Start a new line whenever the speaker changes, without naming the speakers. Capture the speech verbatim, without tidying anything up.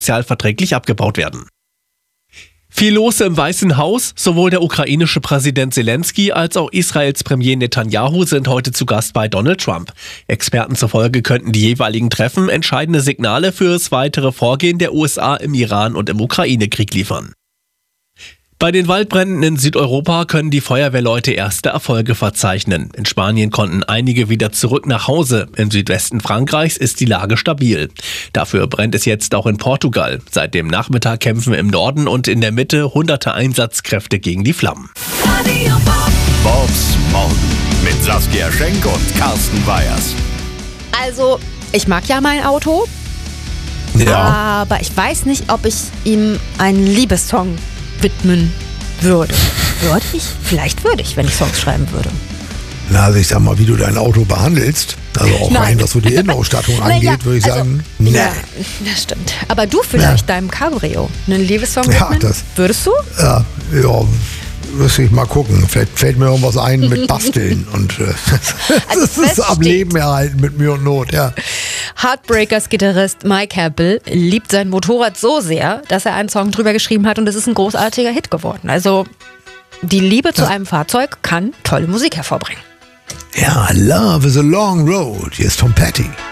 sozialverträglich abgebaut werden. Viel los im Weißen Haus. Sowohl der ukrainische Präsident Zelensky als auch Israels Premier Netanyahu sind heute zu Gast bei Donald Trump. Experten zufolge könnten die jeweiligen Treffen entscheidende Signale für das weitere Vorgehen der U S A im Iran- und im Ukraine-Krieg liefern. Bei den Waldbränden in Südeuropa können die Feuerwehrleute erste Erfolge verzeichnen. In Spanien konnten einige wieder zurück nach Hause. Im Südwesten Frankreichs ist die Lage stabil. Dafür brennt es jetzt auch in Portugal. Seit dem Nachmittag kämpfen im Norden und in der Mitte hunderte Einsatzkräfte gegen die Flammen.
Bobs Morgen mit Saskia Schenk und Carsten Weyers.
Also, ich mag ja mein Auto,
Ja.
aber ich weiß nicht, ob ich ihm einen Liebessong widmen würde. Würde ich? Vielleicht würde ich, wenn ich Songs schreiben würde.
Na, also ich sag mal, wie du dein Auto behandelst, also auch
Nein.
rein, was so die Innenausstattung angeht,
Naja,
würde ich
also,
sagen, nee.
Ja, das stimmt. Aber du vielleicht deinem Cabrio einen Liebessong
Ja,
widmen?
das-
Würdest du?
Ja, ja, müsste ich mal gucken. Vielleicht fällt mir irgendwas ein mit Basteln und äh,
Also
das ist
fest
am
steht.
Leben erhalten mit Mühe und Not, ja.
Heartbreakers-Gitarrist Mike Happel liebt sein Motorrad so sehr, dass er einen Song drüber geschrieben hat und es ist ein großartiger Hit geworden. Also die Liebe zu einem Fahrzeug kann tolle Musik hervorbringen.
Ja, Love is a long road. Hier ist Tom Petty.